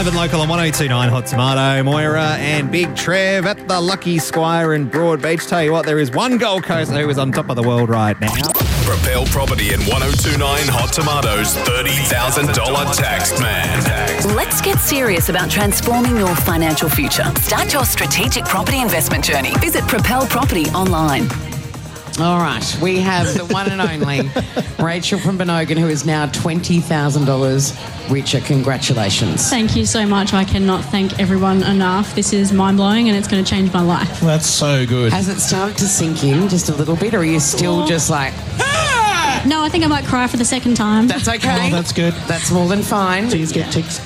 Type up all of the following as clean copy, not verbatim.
Live and local on 102.9 Hot Tomato. Moira and Big Trev at the Lucky Squire in Broadbeach. Tell you what, there is one Gold Coast who is on top of the world right now. Propel Property and 102.9 Hot Tomatoes $30,000 tax man. Let's get serious about transforming your financial future. Start your strategic property investment journey. Visit Propel Property online. All right, we have the one and only Rachel from Benogan, who is now $20,000 richer. Congratulations. Thank you so much. I cannot thank everyone enough. This is mind-blowing and it's going to change my life. That's so good. Has it started to sink in just a little bit, or are you still just like... No, I think I might cry for the second time. That's okay. Oh, that's good. That's more than fine. Do you get ticks?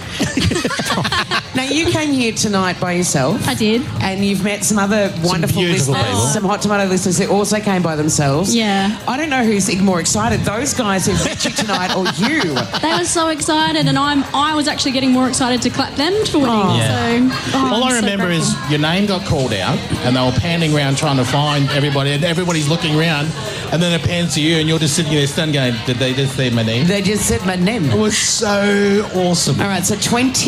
Now, you came here tonight by yourself. I did. And you've met some other wonderful beautiful listeners, people. some Hot Tomato listeners who also came by themselves. Yeah. I don't know who's more excited, those guys who met you tonight or you. They were so excited, and I was actually getting more excited to clap them for winning. Yeah. So, All I'm I so remember grateful. is your name got called out and they were panning around trying to find everybody, and everybody's looking around, and then it pans to you and you're just sitting there stunned going, did they just say my name? They just said my name. It was so awesome. All right, so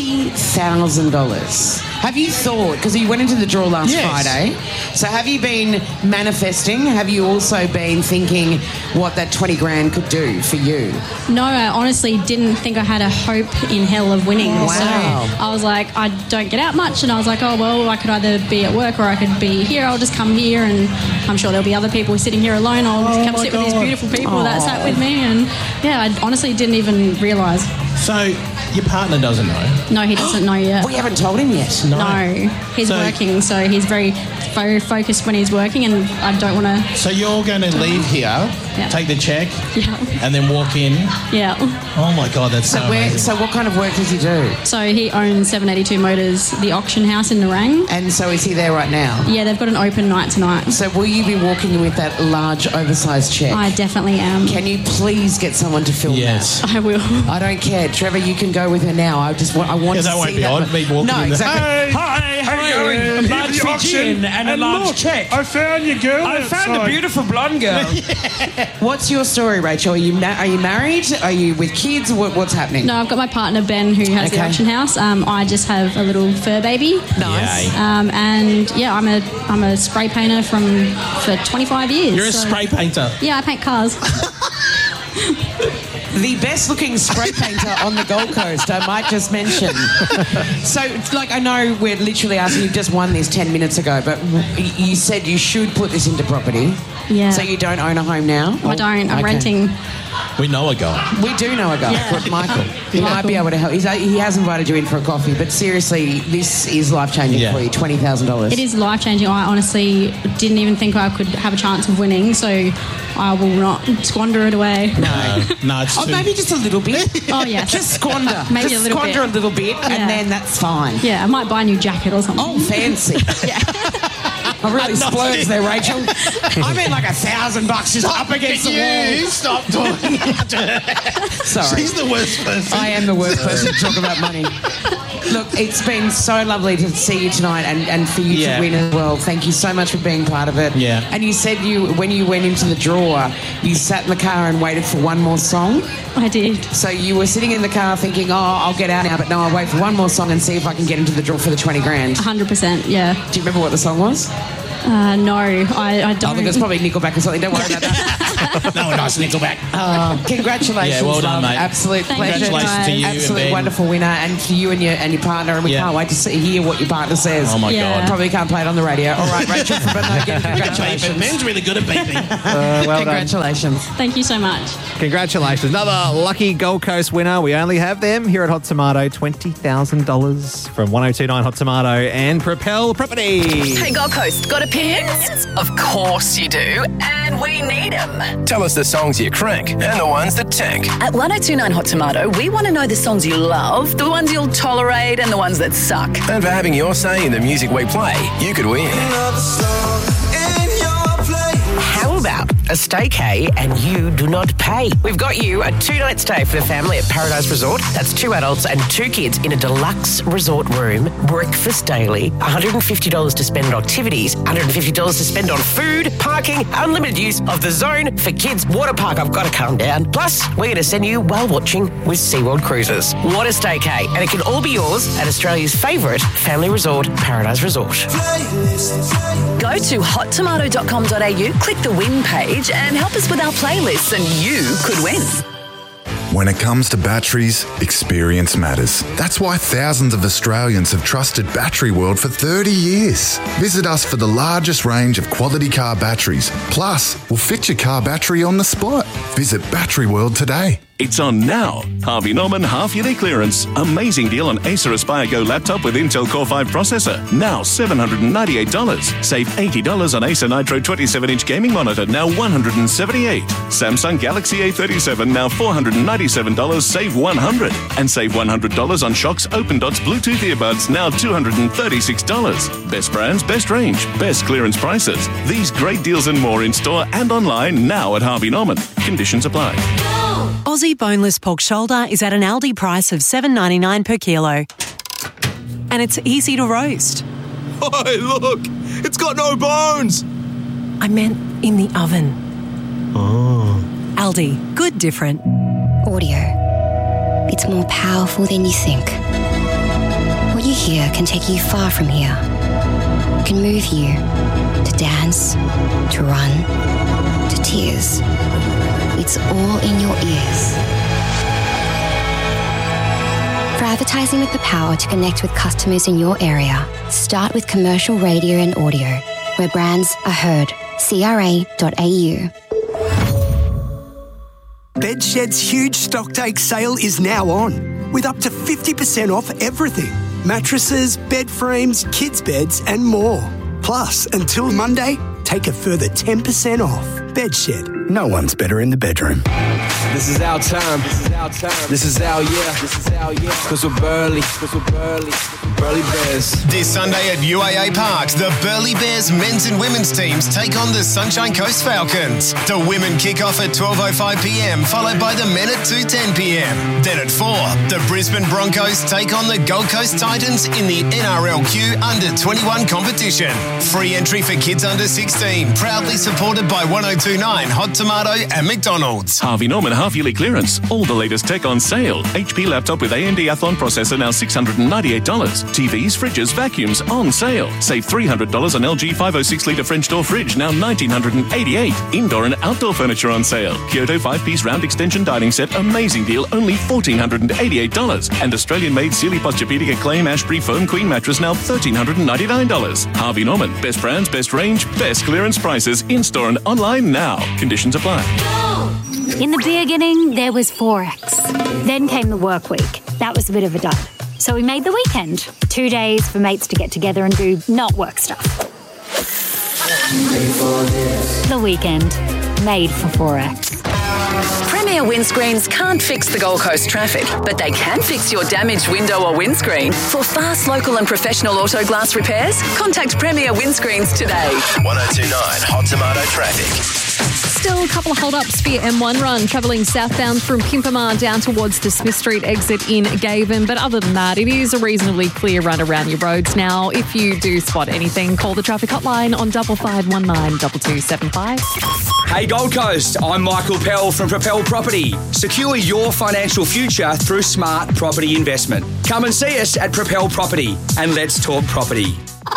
$20,000. Have you thought, because you went into the draw last Yes. Friday, so have you been manifesting? Have you also been thinking what that 20 grand could do for you? No, I honestly didn't think I had a hope in hell of winning. Wow. So I was like, I don't get out much, and I was like, oh, well, I could either be at work or I could be here. I'll just come here, and I'm sure there'll be other people sitting here alone. I'll come sit with these beautiful people that sat with me, and yeah, I honestly didn't even realise. So your partner doesn't know? No, he doesn't know yet. We haven't told him yet. No, he's So- working, so he's very focused when he's working, and I don't want to. So you're going to leave here, take the check, and then walk in? Yeah. Oh my God, that's so amazing. So what kind of work does he do? So he owns 782 Motors, the auction house in Narang. And so is he there right now? Yeah, they've got an open night tonight. So will you be walking in with that large, oversized check? I definitely am. Can you please get someone to film Yes. I will. that? I don't care. Trevor, you can go with her now. I want Yeah, to that see won't be that. odd, me walking No, in there. exactly. Hi, how are you? A large Fijian and a large check. I found your girl. I found a beautiful blonde girl. What's your story, Rachel? Are you married? Are you with kids? What's happening? No, I've got my partner Ben who has the Okay. auction house. I just have a little fur baby. Nice. And yeah, I'm a spray painter for 25 years. You're a so- spray painter. Yeah, I paint cars. The best-looking spray painter on the Gold Coast, I might just mention. So, I know we're literally asking, you've just won this 10 minutes ago, but you said you should put this into property. Yeah. So you don't own a home now? I don't. I'm Okay. renting. We know a guy. We do know a guy called Michael. He might be able to help. He has invited you in for a coffee, but seriously, this is life-changing for you, $20,000. It is life-changing. I honestly didn't even think I could have a chance of winning, so I will not squander it away. No, it's too... maybe just a little bit. Oh, yes. Just squander. Maybe just a little squander bit. a little bit, Yeah. and then that's fine. Yeah, I might buy a new jacket or something. Oh, fancy. I really splurged there, Rachel. I mean, like $1,000 just up against the wall. Stop talking. Sorry. She's the worst person. I am the worst person to talk about money. Look, it's been so lovely to see you tonight and for you to win as well. Thank you so much for being part of it. Yeah. And you said when you went into the draw, you sat in the car and waited for one more song. I did. So you were sitting in the car thinking, I'll get out now, but no, I'll wait for one more song and see if I can get into the draw for the 20 grand. 100%, yeah. Do you remember what the song was? No, I don't. I think it's probably Nickelback or something. Don't worry about that. No, nice Nickelback. Congratulations, Yeah, well done, love. mate. Absolute Thank pleasure. you, Congratulations to you and Absolute Ben. wonderful winner, and for you and your partner, and we can't wait to hear what your partner says. Oh, my Yeah. God. Probably can't play it on the radio. All right, Rachel from Benogan, congratulations. Ben's really good at beeping. Well done. Congratulations. Thank you so much. Congratulations. Another lucky Gold Coast winner. We only have them here at Hot Tomato. $20,000 from 102.9 Hot Tomato and Propel Property. Hey, Gold Coast, got opinions? Of course you do, and we need them. Tell us the songs you crank and the ones that tank. At 102.9 Hot Tomato, we want to know the songs you love, the ones you'll tolerate, and the ones that suck. And for having your say in the music we play, you could win. How about a staycay and you do not pay. We've got you a 2-night stay for the family at Paradise Resort. That's 2 adults and 2 kids in a deluxe resort room, breakfast daily, $150 to spend on activities, $150 to spend on food, parking, unlimited use of the Zone for Kids Water Park. I've got to calm down. Plus, we're going to send you whale watching with SeaWorld Cruises. What a staycay. And it can all be yours at Australia's favourite family resort, Paradise Resort. Go to hottomato.com.au, click the win page and help us with our playlists and you could win. When it comes to batteries, experience matters. That's why thousands of Australians have trusted Battery World for 30 years. Visit us for the largest range of quality car batteries. Plus, we'll fit your car battery on the spot. Visit Battery World today. It's on now. Harvey Norman half-yearly clearance. Amazing deal on Acer Aspire Go laptop with Intel Core 5 processor. Now $798. Save $80 on Acer Nitro 27-inch gaming monitor. Now $178. Samsung Galaxy A37 now $497. Save $100. And save $100 on Shock's Open Dots Bluetooth earbuds. Now $236. Best brands, best range, best clearance prices. These great deals and more in store and online now at Harvey Norman. Conditions apply. Aussie boneless pork shoulder is at an Aldi price of $7.99 per kilo. And it's easy to roast. Oh, look! It's got no bones! I meant in the oven. Oh. Aldi. Good different. Audio. It's more powerful than you think. What you hear can take you far from here. It can move you to dance, to run, to tears. It's all in your ears. For advertising with the power to connect with customers in your area, start with commercial radio and audio, where brands are heard. CRA.au. Bedshed's huge stocktake sale is now on, with up to 50% off everything. Mattresses, bed frames, kids' beds and more. Plus, until Monday, take a further 10% off. Bedshed. No one's better in the bedroom. This is our time. This is our time. This is our year. This is our year. Because we're Burleigh. Because we're Burleigh. Burleigh Bears. This Sunday at UAA Park, the Burleigh Bears men's and women's teams take on the Sunshine Coast Falcons. The women kick off at 12:05pm, followed by the men at 2:10pm. Then at 4, the Brisbane Broncos take on the Gold Coast Titans in the NRLQ Under-21 competition. Free entry for kids under 16, proudly supported by 1029 Hot Tomato and McDonald's. Harvey Norman half-yearly clearance. All the latest tech on sale. HP laptop with AMD Athlon processor now $698. TVs, fridges, vacuums on sale. Save $300 on LG 506-litre French door fridge, now $1,988. Indoor and outdoor furniture on sale. Kyoto 5-piece round extension dining set, amazing deal, only $1,488. And Australian-made Sealy Posturepedic Acclaim Ashbury Foam Queen mattress, now $1,399. Harvey Norman, best brands, best range, best clearance prices, in-store and online now. Conditions apply. In the beginning, there was Forex. Then came the work week. That was a bit of a dud. So we made the weekend. 2 days for mates to get together and do not work stuff. The weekend. Made for Forex. Premier Windscreens can't fix the Gold Coast traffic, but they can fix your damaged window or windscreen. For fast, local and professional auto glass repairs, contact Premier Windscreens today. 1029 Hot Tomato Traffic. Still a couple of hold-ups for your M1 run, travelling southbound from Pimpamar down towards the Smith Street exit in Gaven. But other than that, it is a reasonably clear run around your roads now. If you do spot anything, call the traffic hotline on 5519 2275. Hey Gold Coast, I'm Michael Pell from Propel Property. Secure your financial future through smart property investment. Come and see us at Propel Property and let's talk property.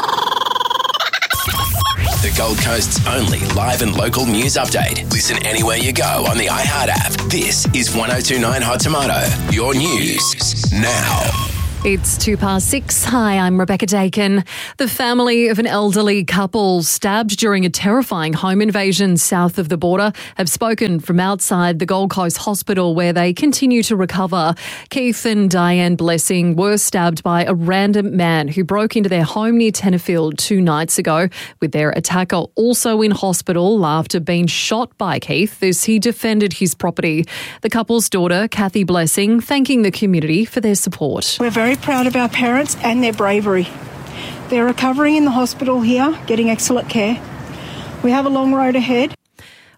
The Gold Coast's only live and local news update. Listen anywhere you go on the iHeart app. This is 1029 Hot Tomato. Your news now. It's 6:02. Hi, I'm Rebecca Dakin. The family of an elderly couple stabbed during a terrifying home invasion south of the border have spoken from outside the Gold Coast Hospital where they continue to recover. Keith and Diane Blessing were stabbed by a random man who broke into their home near Tenterfield 2 nights ago, with their attacker also in hospital after being shot by Keith as he defended his property. The couple's daughter, Kathy Blessing, thanking the community for their support. We're very proud of our parents and their bravery. They're recovering in the hospital here, getting excellent care. We have a long road ahead.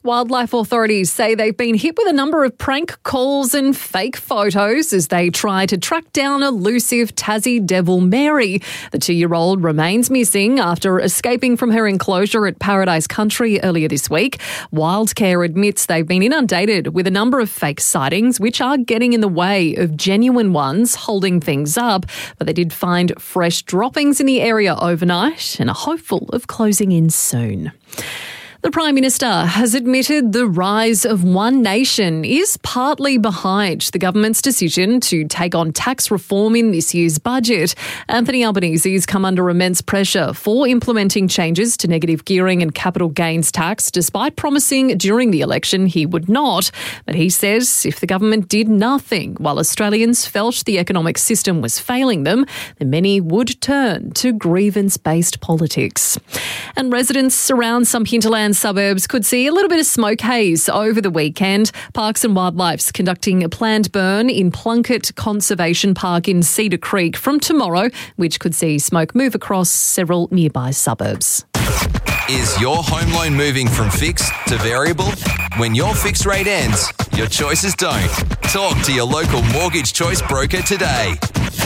Wildlife authorities say they've been hit with a number of prank calls and fake photos as they try to track down elusive Tassie devil Mary. The 2-year-old remains missing after escaping from her enclosure at Paradise Country earlier this week. Wildcare admits they've been inundated with a number of fake sightings, which are getting in the way of genuine ones, holding things up. But they did find fresh droppings in the area overnight and are hopeful of closing in soon. The Prime Minister has admitted the rise of One Nation is partly behind the government's decision to take on tax reform in this year's budget. Anthony Albanese has come under immense pressure for implementing changes to negative gearing and capital gains tax, despite promising during the election he would not. But he says if the government did nothing while Australians felt the economic system was failing them, then many would turn to grievance-based politics. And residents around some hinterland suburbs could see a little bit of smoke haze over the weekend. Parks and Wildlife's conducting a planned burn in Plunkett Conservation Park in Cedar Creek from tomorrow, which could see smoke move across several nearby suburbs. Is your home loan moving from fixed to variable? When your fixed rate ends, your choices don't. Talk to your local Mortgage Choice broker today.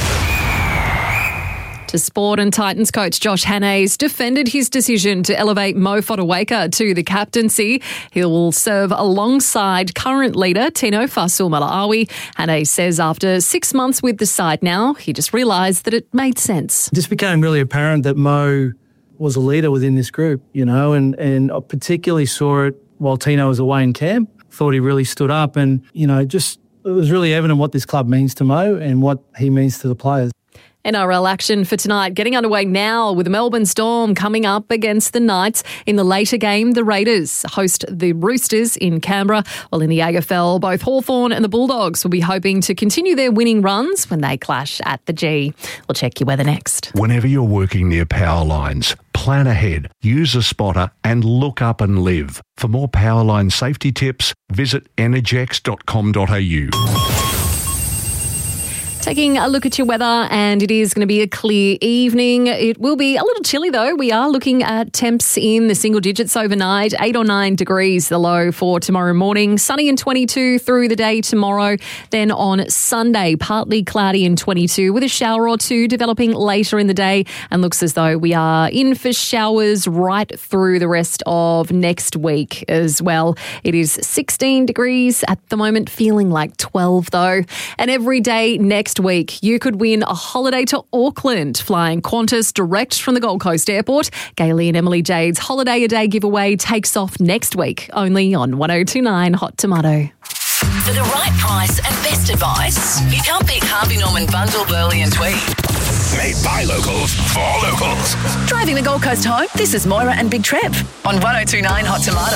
To sport, and Titans coach Josh Hannay's defended his decision to elevate Mo Fotuaika to the captaincy. He will serve alongside current leader Tino Fa'asuamaleaui. Hannay says after 6 months with the side now, he just realised that it made sense. It just became really apparent that Mo was a leader within this group, you know, and I particularly saw it while Tino was away in camp. Thought he really stood up and, you know, just it was really evident what this club means to Mo and what he means to the players. NRL action for tonight getting underway now with the Melbourne Storm coming up against the Knights. In the later game, the Raiders host the Roosters in Canberra, while in the AFL, both Hawthorn and the Bulldogs will be hoping to continue their winning runs when they clash at the G. We'll check your weather next. Whenever you're working near power lines, plan ahead, use a spotter and look up and live. For more power line safety tips, visit energex.com.au. Taking a look at your weather, and it is going to be a clear evening. It will be a little chilly though. We are looking at temps in the single digits overnight, 8 or 9 degrees the low for tomorrow morning. Sunny and 22 through the day tomorrow. Then on Sunday, partly cloudy and 22 with a shower or two developing later in the day, and looks as though we are in for showers right through the rest of next week as well. It is 16 degrees at the moment, feeling like 12 though. And every day next week, you could win a holiday to Auckland, flying Qantas direct from the Gold Coast Airport. Gayley and Emily Jade's Holiday a Day giveaway takes off next week, only on 102.9 Hot Tomato. For the right price and best advice, you can't beat Harvey Norman Bundle, Burley and Tweed. Made by locals for locals. Driving the Gold Coast home, this is Moira and Big Trev on 102.9 Hot Tomato.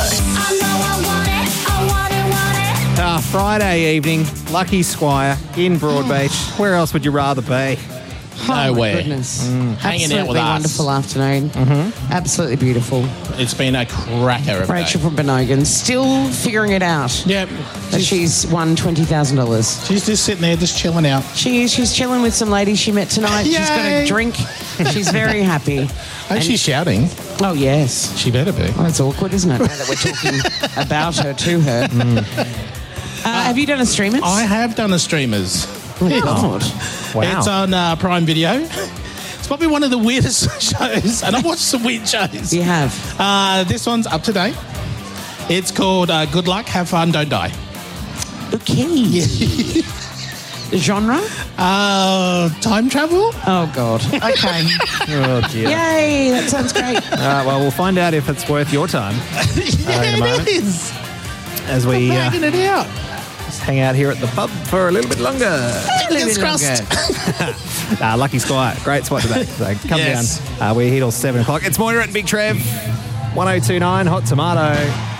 Friday evening, Lucky Squire in Broadbeach. Where else would you rather be? Nowhere. Goodness. Hanging out with us. Wonderful afternoon. Absolutely beautiful. It's been a cracker of a Rachel day. from Benogan still figuring it out. Yep. That she's won $20,000. She's just sitting there, just chilling out. She is. She's chilling with some ladies she met tonight. She's got a drink. She's very happy. Oh, she's shouting. Oh, yes. She better be. Oh, it's awkward, isn't it? Now that we're talking about her to her. Have you done a Streamers? I have done a Streamers. Oh, my God. Wow. It's on Prime Video. It's probably one of the weirdest shows, and I've watched some weird shows. You have? This one's up to date. It's called Good Luck, Have Fun, Don't Die. Okay. Genre? Time travel? Oh, God. Okay. Oh, dear. Yay, that sounds great. Well, we'll find out if it's worth your time. In a moment. It is. As we Bagging it out. just hang out here at the pub for a little bit longer. Fingers crossed. Lucky Squire, great spot today. So come Yes. down. We're here till 7 o'clock. It's Moira and Big Trev, 102.9 Hot Tomato.